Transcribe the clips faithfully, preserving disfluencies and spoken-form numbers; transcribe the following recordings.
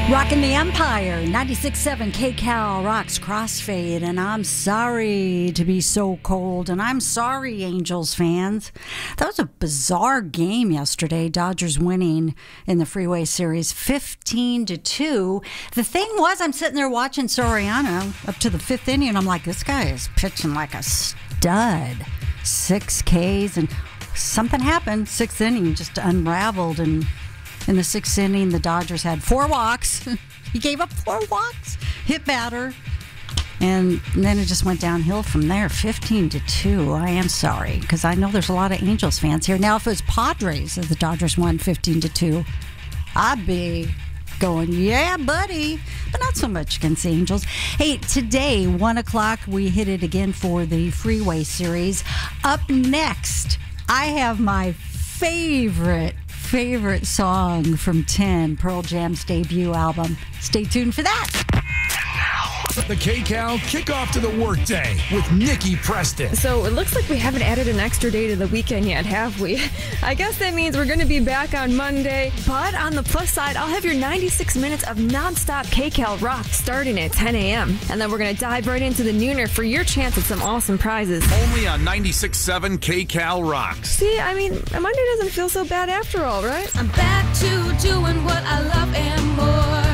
Rockin' the Empire, ninety-six point seven K-Cal rocks Crossfade, and I'm sorry to be so cold, and I'm sorry, Angels fans. That was a bizarre game yesterday, Dodgers winning in the Freeway Series fifteen to two. The thing was, I'm sitting there watching Soriano up to the fifth inning, and I'm like, this guy is pitching like a stud. Six Ks, and something happened. Sixth inning just unraveled, and in the sixth inning, the Dodgers had four walks. He gave up four walks, hit batter, and then it just went downhill from there, fifteen to two. I am sorry, because I know there's a lot of Angels fans here. Now, if it was Padres and the Dodgers won fifteen to two, I'd be going, yeah, buddy, but not so much against the Angels. Hey, today, one o'clock, we hit it again for the Freeway Series. Up next, I have my favorite favorite song from ten, Pearl Jam's debut album. Stay tuned for that. The K-Cal kickoff to the workday with Nikki Preston. So it looks like we haven't added an extra day to the weekend yet, have we? I guess that means we're going to be back on Monday. But on the plus side, I'll have your ninety-six minutes of nonstop K-Cal rock starting at ten a.m. And then we're going to dive right into the nooner for your chance at some awesome prizes. Only on ninety-six point seven K-Cal rocks. See, I mean, Monday doesn't feel so bad after all, right? I'm back to doing what I love and more.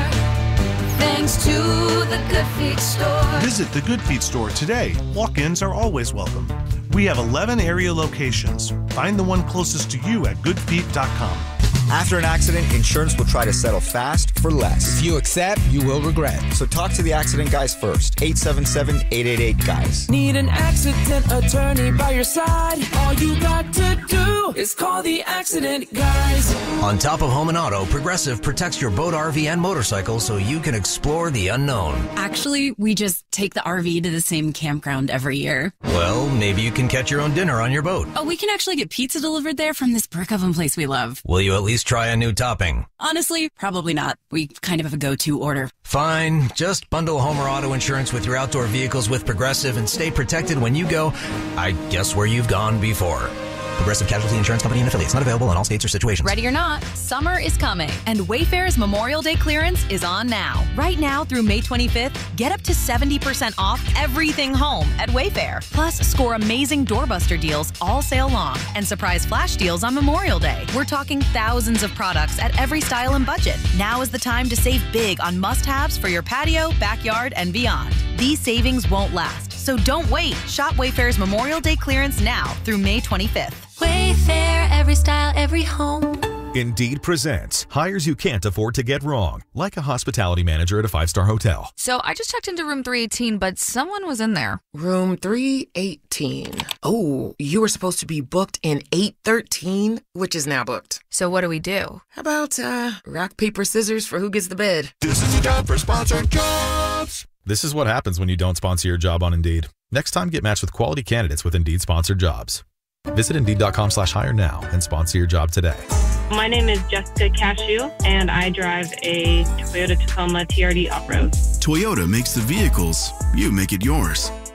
Thanks to the Good Feet Store. Visit the Good Feet Store today. Walk-ins are always welcome. We have eleven area locations. Find the one closest to you at good feet dot com. After an accident, insurance will try to settle fast for less. If you accept, you will regret. So talk to the accident guys first. eight seven seven, eight eight eight, guys. Need an accident attorney by your side? All you got to do is call the accident guys. On top of home and auto, Progressive protects your boat, R V, and motorcycle so you can explore the unknown. Actually, we just take the R V to the same campground every year. Well, maybe you can catch your own dinner on your boat. Oh, we can actually get pizza delivered there from this brick oven place we love. Will you at least try a new topping? Honestly, probably not. We kind of have a go-to order. Fine. Just bundle home or auto insurance with your outdoor vehicles with Progressive and stay protected when you go, I guess, where you've gone before. Progressive Casualty Insurance Company and affiliates. Not available in all states or situations. Ready or not, summer is coming, and Wayfair's Memorial Day clearance is on now. Right now through May twenty-fifth, get up to seventy percent off everything home at Wayfair. Plus, score amazing doorbuster deals all sale long and surprise flash deals on Memorial Day. We're talking thousands of products at every style and budget. Now is the time to save big on must-haves for your patio, backyard, and beyond. These savings won't last, so don't wait. Shop Wayfair's Memorial Day clearance now through May twenty-fifth. Wayfair, every style, every home. Indeed presents hires you can't afford to get wrong, like a hospitality manager at a five-star hotel. So I just checked into room three eighteen, but someone was in there. Room three eighteen. Oh, you were supposed to be booked in eight thirteen, which is now booked. So what do we do? How about uh, rock, paper, scissors for who gets the bed? This is a job for sponsored jobs. This is what happens when you don't sponsor your job on Indeed. Next time, get matched with quality candidates with Indeed sponsored jobs. Visit Indeed.com slash hire now and sponsor your job today. My name is Jessica Cashew, and I drive a Toyota Tacoma T R D off-road. Toyota makes the vehicles. You make it yours.